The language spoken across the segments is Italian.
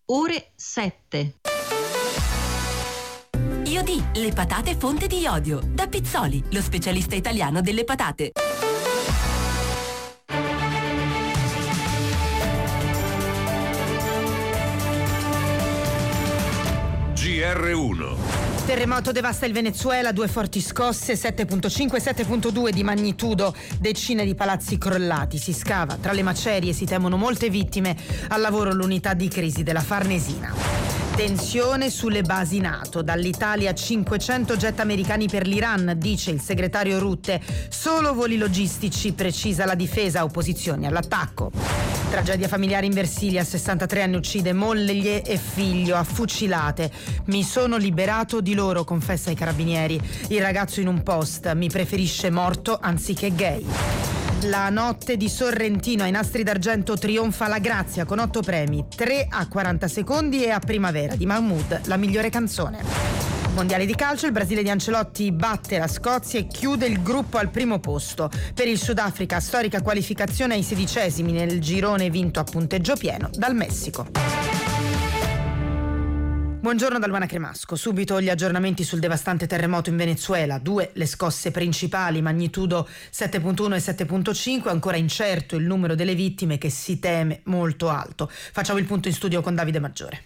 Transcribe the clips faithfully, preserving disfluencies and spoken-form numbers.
ore sette. Iodi, le patate fonte di iodio. Da Pizzoli, lo specialista italiano delle patate. G R uno. Terremoto devasta il Venezuela, due forti scosse, sette virgola cinque e sette virgola due di magnitudo, decine di palazzi crollati, si scava tra le macerie, si temono molte vittime, al lavoro l'unità di crisi della Farnesina. Tensione sulle basi NATO, dall'Italia cinquecento jet americani per l'Iran, dice il segretario Rutte, solo voli logistici, precisa la difesa, opposizioni all'attacco. Tragedia familiare in Versilia, sessantatré anni uccide moglie e figlio a fucilate. Mi sono liberato di loro, confessa ai carabinieri. Il ragazzo in un post, mi preferisce morto anziché gay. La notte di Sorrentino, ai Nastri d'Argento trionfa La Grazia con otto premi, tre a quaranta secondi e a Primavera di Mahmood, la migliore canzone. Mondiale di calcio, il Brasile di Ancelotti batte la Scozia e chiude il gruppo al primo posto. Per il Sudafrica, storica qualificazione ai sedicesimi nel girone vinto a punteggio pieno dal Messico. Buongiorno da Luana Cremasco. Subito gli aggiornamenti sul devastante terremoto in Venezuela. Due le scosse principali, magnitudo sette virgola uno e sette virgola cinque. Ancora incerto il numero delle vittime, che si teme molto alto. Facciamo il punto in studio con Davide Maggiore.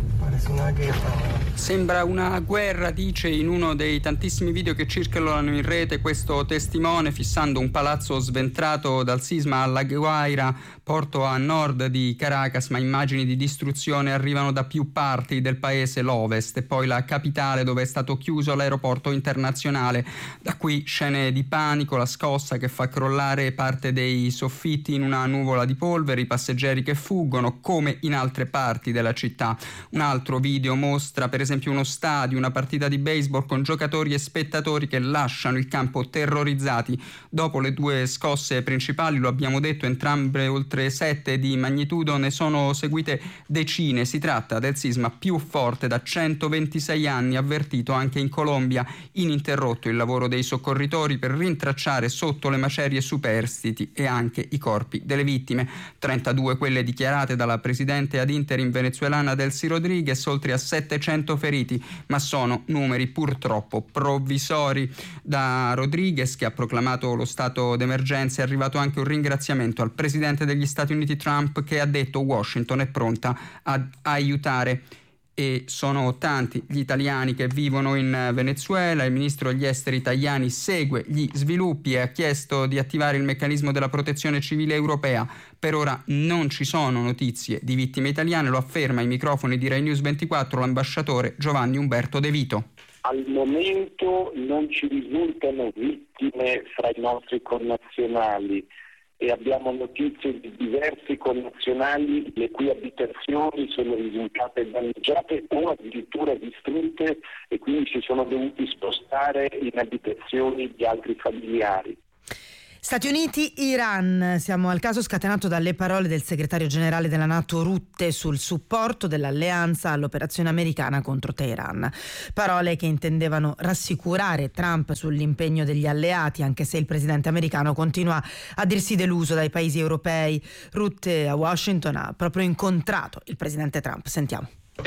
Sembra una guerra, dice in uno dei tantissimi video che circolano in rete questo testimone, fissando un palazzo sventrato dal sisma alla Guaira, porto a nord di Caracas, ma immagini di distruzione arrivano da più parti del paese, l'ovest e poi la capitale, dove è stato chiuso l'aeroporto internazionale. Da qui scene di panico, la scossa che fa crollare parte dei soffitti in una nuvola di polvere, i passeggeri che fuggono come in altre parti della città. Un altro video mostra per esempio uno stadio, una partita di baseball con giocatori e spettatori che lasciano il campo terrorizzati. Dopo le due scosse principali, lo abbiamo detto, entrambe oltre sette di magnitudo, ne sono seguite decine. Si tratta del sisma più forte da centoventisei anni, avvertito anche in Colombia. Ininterrotto il lavoro dei soccorritori per rintracciare sotto le macerie superstiti e anche i corpi delle vittime. trentadue quelle dichiarate dalla presidente ad interim venezuelana Delcy Rodriguez, oltre a settecento feriti, ma sono numeri purtroppo provvisori. Da Rodriguez, che ha proclamato lo stato d'emergenza, è arrivato anche un ringraziamento al presidente degli Stati Uniti Trump, che ha detto Washington è pronta ad aiutare. E sono tanti gli italiani che vivono in Venezuela. Il ministro degli esteri Tajani segue gli sviluppi e ha chiesto di attivare il meccanismo della protezione civile europea. Per ora non ci sono notizie di vittime italiane, lo afferma ai microfoni di Rai News ventiquattro l'ambasciatore Giovanni Umberto De Vito. Al momento non ci risultano vittime fra i nostri connazionali e abbiamo notizie di diversi connazionali le cui abitazioni sono risultate danneggiate o addirittura distrutte e quindi si sono dovuti spostare in abitazioni di altri familiari. Stati Uniti, Iran. Siamo al caso scatenato dalle parole del segretario generale della NATO Rutte sul supporto dell'alleanza all'operazione americana contro Teheran. Parole che intendevano rassicurare Trump sull'impegno degli alleati, anche se il presidente americano continua a dirsi deluso dai paesi europei. Rutte a Washington ha proprio incontrato il presidente Trump. Sentiamo.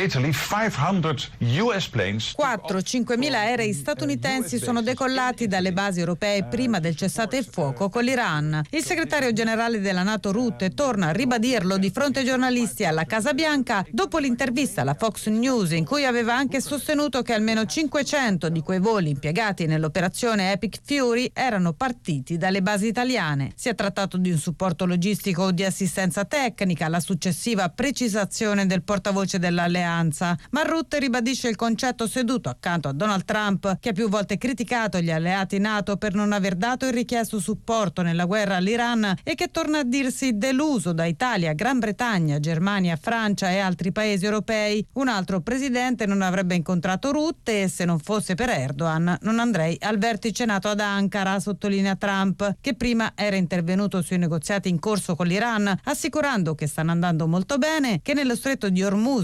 quattro cinquemila aerei statunitensi sono decollati dalle basi europee prima del cessate il fuoco con l'Iran. Il segretario generale della NATO Rutte torna a ribadirlo di fronte ai giornalisti alla Casa Bianca dopo l'intervista alla Fox News, in cui aveva anche sostenuto che almeno cinquecento di quei voli impiegati nell'operazione Epic Fury erano partiti dalle basi italiane. Si è trattato di un supporto logistico o di assistenza tecnica, la successiva precisazione del portavoce dell'alleanza. Ma Rutte ribadisce il concetto seduto accanto a Donald Trump, che ha più volte criticato gli alleati NATO per non aver dato il richiesto supporto nella guerra all'Iran e che torna a dirsi deluso da Italia, Gran Bretagna, Germania, Francia e altri paesi europei. Un altro presidente non avrebbe incontrato Rutte e se non fosse per Erdogan non andrei al vertice NATO ad Ankara, sottolinea Trump, che prima era intervenuto sui negoziati in corso con l'Iran, assicurando che stanno andando molto bene, che nello stretto di Hormuz non viene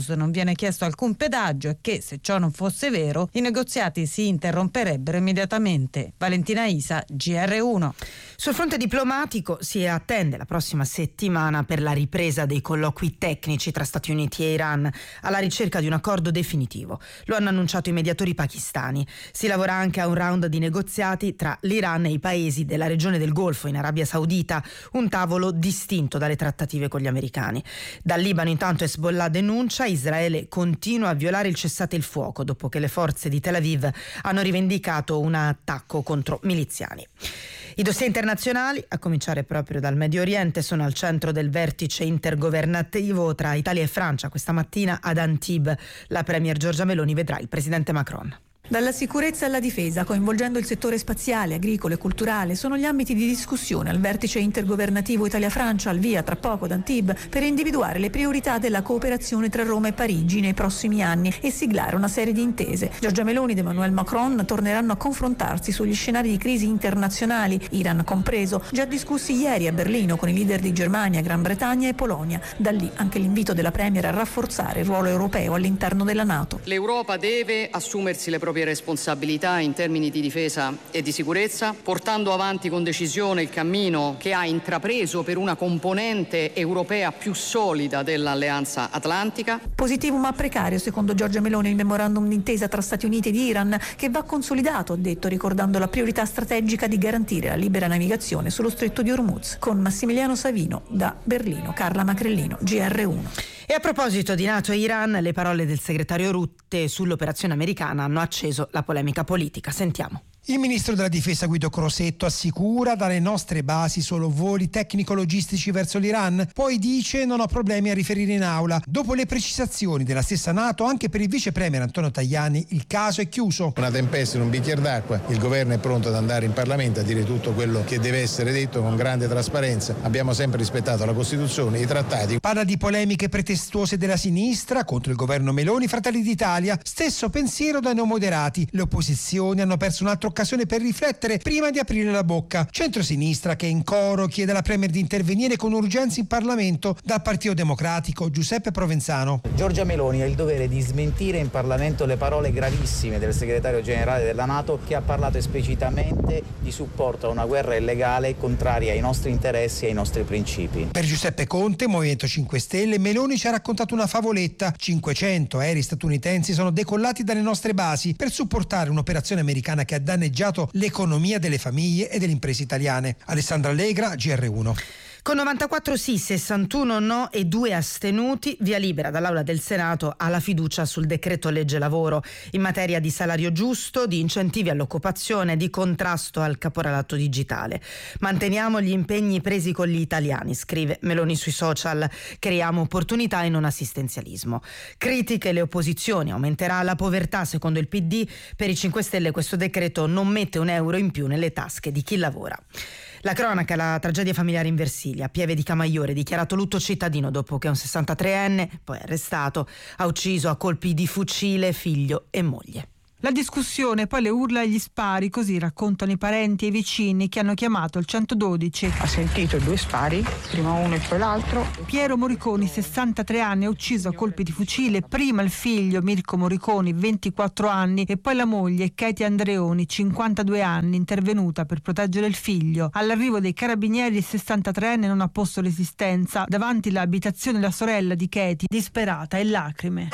viene chiesto alcun pedaggio e che, se ciò non fosse vero, i negoziati si interromperebbero immediatamente. Valentina Isa, G R uno. Sul fronte diplomatico si attende la prossima settimana per la ripresa dei colloqui tecnici tra Stati Uniti e Iran alla ricerca di un accordo definitivo. Lo hanno annunciato i mediatori pakistani. Si lavora anche a un round di negoziati tra l'Iran e i paesi della regione del Golfo in Arabia Saudita, un tavolo distinto dalle trattative con gli americani. Dal Libano intanto Hezbollah denuncia Israele continua a violare il cessate il fuoco dopo che le forze di Tel Aviv hanno rivendicato un attacco contro miliziani. I dossier internazionali, a cominciare proprio dal Medio Oriente, sono al centro del vertice intergovernativo tra Italia e Francia questa mattina ad Antibes. La premier Giorgia Meloni vedrà il presidente Macron. Dalla sicurezza alla difesa, coinvolgendo il settore spaziale, agricolo e culturale, sono gli ambiti di discussione al vertice intergovernativo Italia-Francia al via tra poco ad Antibes per individuare le priorità della cooperazione tra Roma e Parigi nei prossimi anni e siglare una serie di intese. Giorgia Meloni ed Emmanuel Macron torneranno a confrontarsi sugli scenari di crisi internazionali, Iran compreso, già discussi ieri a Berlino con i leader di Germania, Gran Bretagna e Polonia. Da lì anche l'invito della premier a rafforzare il ruolo europeo all'interno della NATO. L'Europa deve assumersi le proprie responsabilità in termini di difesa e di sicurezza, portando avanti con decisione il cammino che ha intrapreso per una componente europea più solida dell'Alleanza Atlantica. Positivo ma precario, secondo Giorgia Meloni, il memorandum d'intesa tra Stati Uniti ed Iran, che va consolidato, ha detto, ricordando la priorità strategica di garantire la libera navigazione sullo stretto di Hormuz. Con Massimiliano Savino da Berlino, Carla Macrellino, G R uno. E a proposito di NATO e Iran, le parole del segretario Rutte sull'operazione americana hanno acceso la polemica politica. Sentiamo. Il ministro della difesa Guido Crosetto assicura dalle nostre basi solo voli tecnico-logistici verso l'Iran, poi dice non ho problemi a riferire in aula. Dopo le precisazioni della stessa NATO, anche per il vice premier Antonio Tajani il caso è chiuso. Una tempesta in un bicchiere d'acqua, il governo è pronto ad andare in Parlamento a dire tutto quello che deve essere detto con grande trasparenza. Abbiamo sempre rispettato la Costituzione, i trattati. Parla di polemiche pretestuose della sinistra contro il governo Meloni, Fratelli d'Italia, stesso pensiero dai neomoderati. Le opposizioni hanno perso un altro occasione per riflettere prima di aprire la bocca. Centrosinistra che in coro chiede alla premier di intervenire con urgenza in Parlamento. Dal Partito Democratico Giuseppe Provenzano. Giorgia Meloni ha il dovere di smentire in Parlamento le parole gravissime del segretario generale della NATO, che ha parlato esplicitamente di supporto a una guerra illegale contraria ai nostri interessi e ai nostri principi. Per Giuseppe Conte, Movimento cinque Stelle, Meloni ci ha raccontato una favoletta. cinquecento aerei statunitensi sono decollati dalle nostre basi per supportare un'operazione americana che ha danneggiato l'economia delle famiglie e delle imprese italiane. Alessandra Allegra, G R uno. Con novantaquattro sì, sessantuno no e due astenuti, via libera dall'Aula del Senato alla fiducia sul decreto legge lavoro in materia di salario giusto, di incentivi all'occupazione, di contrasto al caporalato digitale. Manteniamo gli impegni presi con gli italiani, scrive Meloni sui social, creiamo opportunità e non assistenzialismo. Critiche le opposizioni, aumenterà la povertà secondo il P D, per i cinque Stelle questo decreto non mette un euro in più nelle tasche di chi lavora. La cronaca, la tragedia familiare in Versilia. Pieve di Camaiore, dichiarato lutto cittadino dopo che un sessantatreenne, poi arrestato, ha ucciso a colpi di fucile figlio e moglie. La discussione, poi le urla e gli spari, così raccontano i parenti e i vicini che hanno chiamato il centododici. Ha sentito due spari, prima uno e poi l'altro. Piero Moriconi, sessantatré anni, ha ucciso a colpi di fucile prima il figlio Mirko Moriconi, ventiquattro anni, e poi la moglie Katie Andreoni, cinquantadue anni, intervenuta per proteggere il figlio. All'arrivo dei carabinieri il sessantatreenne non ha posto resistenza davanti all'abitazione della sorella di Katie, disperata e lacrime.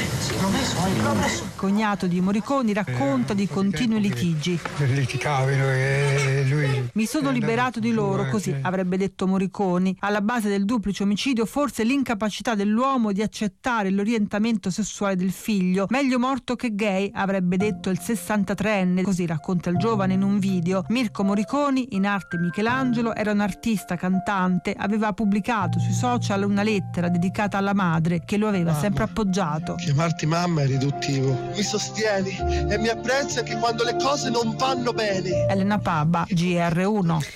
Il cognato di Moriconi racconta di continui litigi. Litigavano e lui... Mi sono liberato di loro, così avrebbe detto Moriconi. Alla base del duplice omicidio forse l'incapacità dell'uomo di accettare l'orientamento sessuale del figlio. Meglio morto che gay, avrebbe detto il sessantatreenne, così racconta il giovane in un video. Mirko Moriconi, in arte Michelangelo, era un artista cantante, aveva pubblicato sui social una lettera dedicata alla madre che lo aveva mamma. sempre appoggiato. Chiamarti mamma è riduttivo. Mi sostieni e mi apprezzi anche quando le cose non vanno bene. Elena Pabba, G R uno.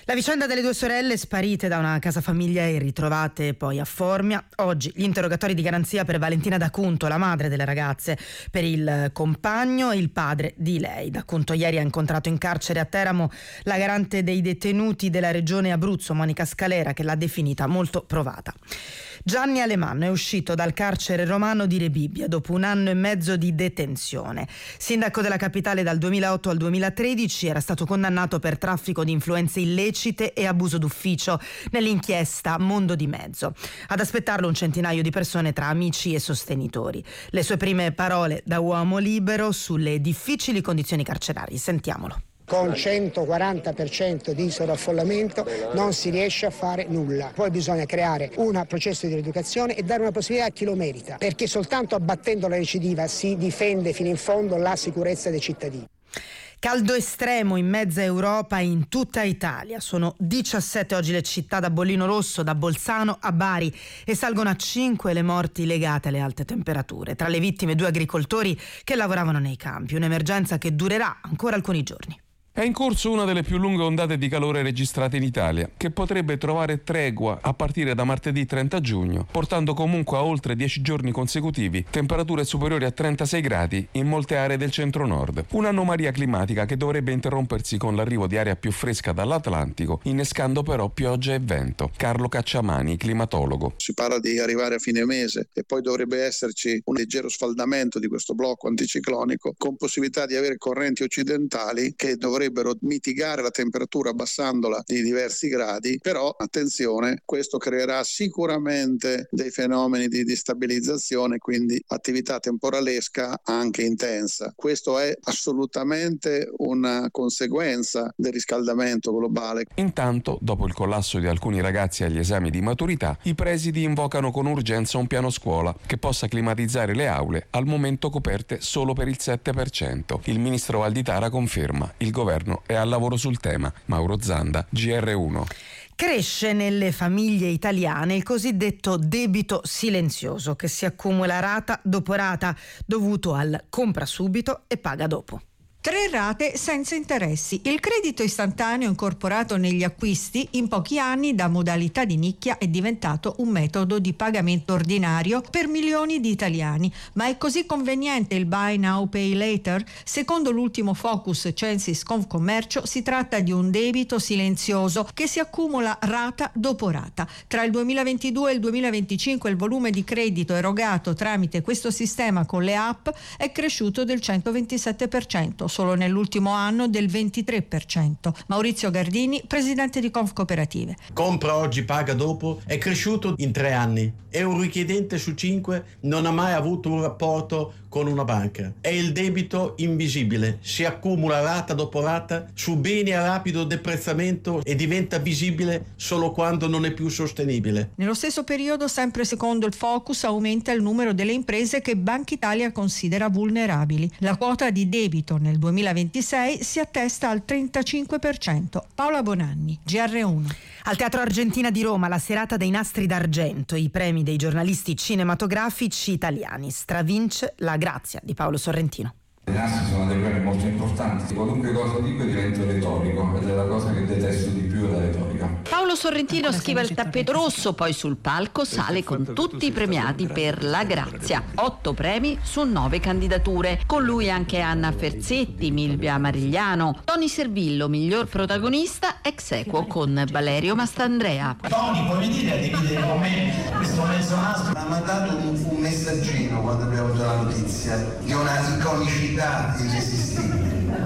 La vicenda delle due sorelle sparite da una casa famiglia e ritrovate poi a Formia. Oggi gli interrogatori di garanzia per Valentina D'Acunto, la madre delle ragazze, per il compagno e il padre di lei. D'Acunto ieri ha incontrato in carcere a Teramo la garante dei detenuti della regione Abruzzo, Monica Scalera, che l'ha definita molto provata. Gianni Alemanno è uscito dal carcere romano di Rebibbia dopo un anno e mezzo di detenzione. Sindaco della capitale dal duemilaotto al duemilatredici, era stato condannato per traffico di influenze illecite e abuso d'ufficio nell'inchiesta Mondo di Mezzo. Ad aspettarlo un centinaio di persone tra amici e sostenitori. Le sue prime parole da uomo libero sulle difficili condizioni carcerarie. Sentiamolo. Con centoquaranta per cento di sovraffollamento non si riesce a fare nulla. Poi bisogna creare un processo di rieducazione e dare una possibilità a chi lo merita, perché soltanto abbattendo la recidiva si difende fino in fondo la sicurezza dei cittadini. Caldo estremo in mezza Europa e in tutta Italia. Sono diciassette oggi le città da bollino rosso, da Bolzano a Bari, e salgono a cinque le morti legate alle alte temperature. Tra le vittime due agricoltori che lavoravano nei campi. Un'emergenza che durerà ancora alcuni giorni. È in corso una delle più lunghe ondate di calore registrate in Italia, che potrebbe trovare tregua a partire da martedì trenta giugno, portando comunque a oltre dieci giorni consecutivi temperature superiori a trentasei gradi in molte aree del centro-nord. Un'anomalia climatica che dovrebbe interrompersi con l'arrivo di aria più fresca dall'Atlantico, innescando però pioggia e vento. Carlo Cacciamani, climatologo. Si parla di arrivare a fine mese e poi dovrebbe esserci un leggero sfaldamento di questo blocco anticiclonico, con possibilità di avere correnti occidentali che dovrebbero dovrebbero mitigare la temperatura abbassandola di diversi gradi, però attenzione, questo creerà sicuramente dei fenomeni di destabilizzazione, quindi attività temporalesca anche intensa. Questo è assolutamente una conseguenza del riscaldamento globale. Intanto, dopo il collasso di alcuni ragazzi agli esami di maturità, i presidi invocano con urgenza un piano scuola che possa climatizzare le aule, al momento coperte solo per il sette per cento. Il ministro Valditara conferma: il governo è al lavoro sul tema. Mauro Zanda, G R uno. Cresce nelle famiglie italiane il cosiddetto debito silenzioso, che si accumula rata dopo rata, dovuto al compra subito e paga dopo. Tre rate senza interessi. Il credito istantaneo incorporato negli acquisti in pochi anni da modalità di nicchia è diventato un metodo di pagamento ordinario per milioni di italiani. Ma è così conveniente il buy now pay later? Secondo l'ultimo focus Censis Confcommercio si tratta di un debito silenzioso che si accumula rata dopo rata. Tra il duemilaventidue e il duemilaventicinque il volume di credito erogato tramite questo sistema con le app è cresciuto del centoventisette per cento. Solo nell'ultimo anno del ventitré per cento. Maurizio Gardini, presidente di Confcooperative. Compra oggi, paga dopo è cresciuto in tre anni e un richiedente su cinque non ha mai avuto un rapporto con una banca. È il debito invisibile, si accumula rata dopo rata su beni a rapido deprezzamento e diventa visibile solo quando non è più sostenibile. Nello stesso periodo, sempre secondo il Focus, aumenta il numero delle imprese che Banca Italia considera vulnerabili. La quota di debito nel duemilaventisei si attesta al trentacinque per cento. Paola Bonanni, G R uno. Al Teatro Argentina di Roma la serata dei Nastri d'Argento, i premi dei giornalisti cinematografici italiani. Stravince La Grazia di Paolo Sorrentino. I nastri sono dei premi molto importanti, qualunque cosa dico divento retorico ed è la cosa che detesto di più, la retorica. Paolo Sorrentino schiva il tappeto rosso, poi sul palco sale con tutti i premiati per La Grazia. Otto premi su nove candidature. Con lui anche Anna Ferzetti, Milvia Marigliano, Tony Servillo, miglior protagonista, ex equo con Valerio Mastandrea. Tony, puoi venire a dividere con me questo mezzo nastro? Ha mandato un, un messaggino quando abbiamo avuto la notizia di una iconicità irresistibile.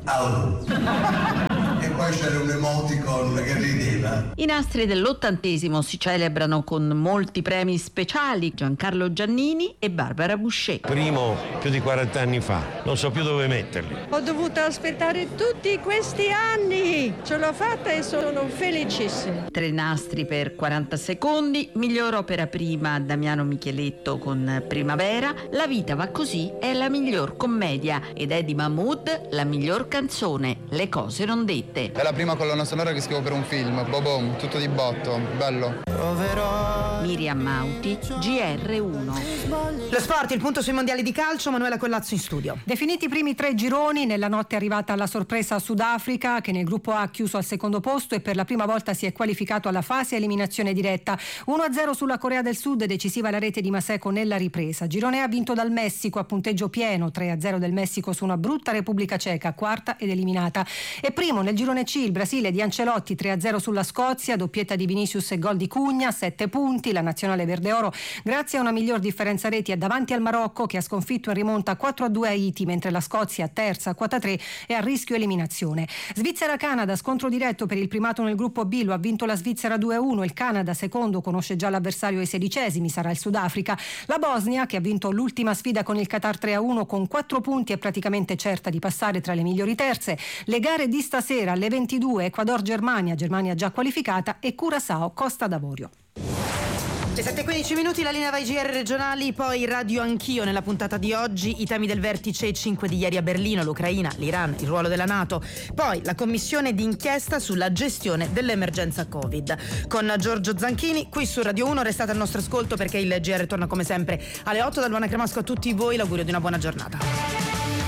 Allora. E poi c'era un emoticon che rideva. I nastri dell'ottantesimo si celebrano con molti premi speciali. Giancarlo Giannini e Barbara Boucher. Primo più di quaranta anni fa, non so più dove metterli. Ho dovuto aspettare tutti questi anni, ce l'ho fatta e sono felicissima. Tre nastri per quaranta secondi. Miglior opera prima Damiano Micheletto con Primavera. La vita va così è la miglior commedia ed Eddie Mahmood la miglior canzone, Le cose non dette. sette. È la prima colonna sonora che scrivo per un film, bobom, tutto di botto, bello. Miriam Mauti, G R uno. Lo sport, il punto sui mondiali di calcio, Manuela Collazzo in studio. Definiti i primi tre gironi, nella notte è arrivata la sorpresa Sudafrica, che nel gruppo A ha chiuso al secondo posto e per la prima volta si è qualificato alla fase a eliminazione diretta. uno a zero sulla Corea del Sud, decisiva la rete di Maseko nella ripresa. Girone A vinto dal Messico a punteggio pieno, tre a zero del Messico su una brutta Repubblica Ceca, quarta ed eliminata. E primo nel girone C il Brasile di Ancelotti, tre a zero sulla Scozia, doppietta di Vinicius e gol di Cugna, sette punti, la nazionale verde oro grazie a una miglior differenza reti è davanti al Marocco, che ha sconfitto in rimonta quattro a due Haiti, mentre la Scozia, terza a quota tre, è a rischio eliminazione. Svizzera-Canada, scontro diretto per il primato nel gruppo B, lo ha vinto la Svizzera due a uno, il Canada secondo conosce già l'avversario ai sedicesimi, sarà il Sudafrica. La Bosnia, che ha vinto l'ultima sfida con il Qatar tre a uno, con quattro punti è praticamente certa di passare tra le migliori terze. Le gare di stasera alle ventidue, Ecuador-Germania, Germania già qualificata, e Curaçao-Costa d'Avorio. Le sette e quindici minuti, la linea vai G R regionali, poi radio anch'io nella puntata di oggi, i temi del vertice cinque di ieri a Berlino, l'Ucraina, l'Iran, il ruolo della NATO, poi la commissione d'inchiesta sulla gestione dell'emergenza Covid. Con Giorgio Zanchini, qui su Radio uno, restate al nostro ascolto perché il G R torna come sempre alle otto. Da Luana Cremasco a tutti voi l'augurio di una buona giornata.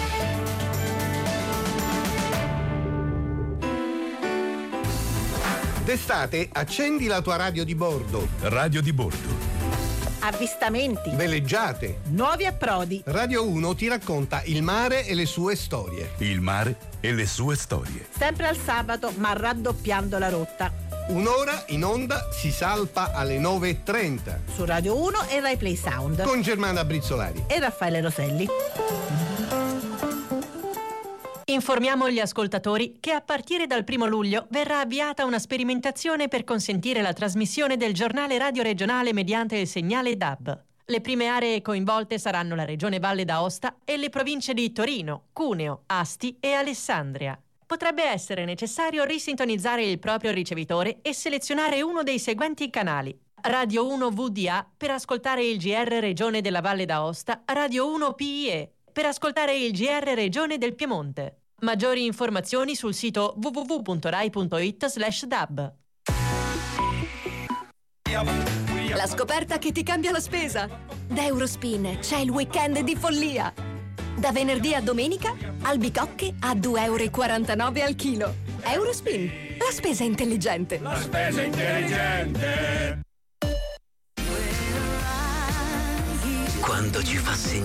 D'estate accendi la tua radio di bordo. Radio di bordo. Avvistamenti. Veleggiate. Nuovi approdi. Radio uno ti racconta il mare e le sue storie. Il mare e le sue storie. Sempre al sabato, ma raddoppiando la rotta. Un'ora in onda si salpa alle nove e trenta. Su Radio uno e Rai Play Sound. Con Germana Brizzolari. E Raffaele Roselli. Informiamo gli ascoltatori che a partire dal primo luglio verrà avviata una sperimentazione per consentire la trasmissione del giornale radio regionale mediante il segnale D A B. Le prime aree coinvolte saranno la Regione Valle d'Aosta e le province di Torino, Cuneo, Asti e Alessandria. Potrebbe essere necessario risintonizzare il proprio ricevitore e selezionare uno dei seguenti canali: Radio uno V D A per ascoltare il G R Regione della Valle d'Aosta, Radio uno P I E per ascoltare il G R Regione del Piemonte. Maggiori informazioni sul sito w w w punto rai punto it slash dab. La scoperta che ti cambia la spesa. Da Eurospin c'è il weekend di follia. Da venerdì a domenica, albicocche a due e quarantanove euro al chilo. Eurospin, la spesa intelligente. La spesa intelligente. Quando ci fa sentire